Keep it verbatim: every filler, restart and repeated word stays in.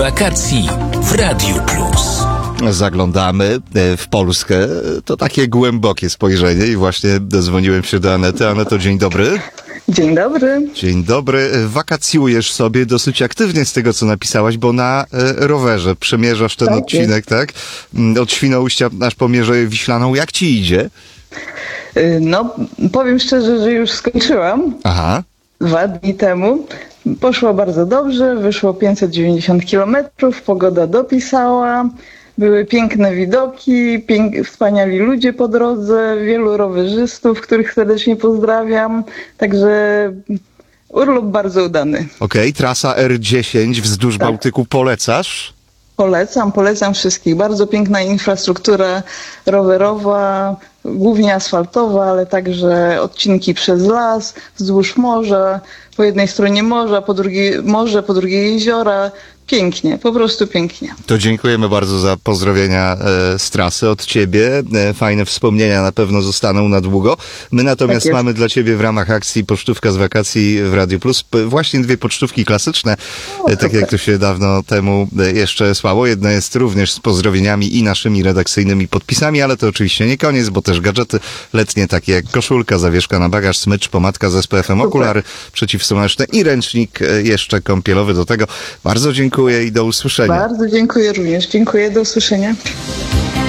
Wakacji w Radiu Plus. Zaglądamy w Polskę. To takie głębokie spojrzenie i właśnie dozwoniłem się do Anety. Aneto, dzień dobry. Dzień dobry. Dzień dobry. Wakacjujesz sobie dosyć aktywnie z tego, co napisałaś, bo na e, rowerze przemierzasz ten Tak odcinek, tak? Od Świnoujścia aż po Mierzeję Wiślaną. Jak ci idzie? No, powiem szczerze, że już skończyłam. Aha. Dwa dni temu. Poszło bardzo dobrze, wyszło pięćset dziewięćdziesiąt kilometrów, pogoda dopisała, były piękne widoki, pięk- wspaniali ludzie po drodze, wielu rowerzystów, których serdecznie pozdrawiam, także urlop bardzo udany. Okej, okay. Trasa R dziesięć wzdłuż Tak. Bałtyku polecasz? Polecam, polecam wszystkich. Bardzo piękna infrastruktura rowerowa, głównie asfaltowa, ale także odcinki przez las, wzdłuż morza, po jednej stronie morza, po drugiej morze, po drugiej jeziora. Pięknie, po prostu pięknie. To dziękujemy bardzo za pozdrowienia e, z trasy od ciebie. E, fajne wspomnienia na pewno zostaną na długo. My natomiast Tak mamy dla ciebie w ramach akcji Pocztówka z wakacji w Radiu Plus p- właśnie dwie pocztówki klasyczne, O, e, tak super. jak to się dawno temu e, jeszcze słało. Jedna jest również z pozdrowieniami i naszymi redakcyjnymi podpisami, ale to oczywiście nie koniec, bo też gadżety letnie takie jak koszulka, zawieszka na bagaż, smycz, pomadka z S P F em, okulary przeciwsłoneczne i ręcznik e, jeszcze kąpielowy do tego. Bardzo dziękuję i do usłyszenia. Bardzo dziękuję również. Dziękuję, do usłyszenia.